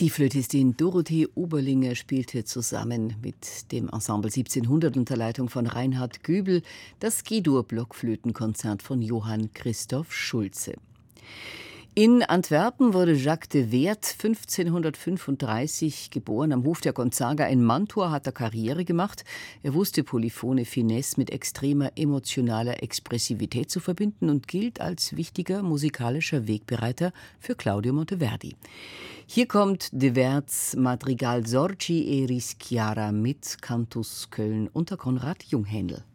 Die Flötistin Dorothee Oberlinger spielte zusammen mit dem Ensemble 1700 unter Leitung von Reinhard Gübel das G-Dur-Blockflötenkonzert von Johann Christoph Schulze. In Antwerpen wurde Jacques de Weert 1535 geboren. Am Hof der Gonzaga in Mantua hat er Karriere gemacht. Er wusste polyphone Finesse mit extremer emotionaler Expressivität zu verbinden und gilt als wichtiger musikalischer Wegbereiter für Claudio Monteverdi. Hier kommt de Weerts Madrigal Sorgi e Rischiara mit Cantus Köln unter Konrad Junghändel.